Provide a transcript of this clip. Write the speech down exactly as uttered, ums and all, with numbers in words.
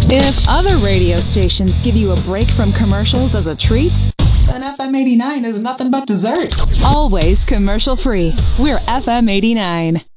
If other radio stations give you a break from commercials as a treat, then F M eighty-nine is nothing but dessert. Always commercial free. We're F M eighty-nine.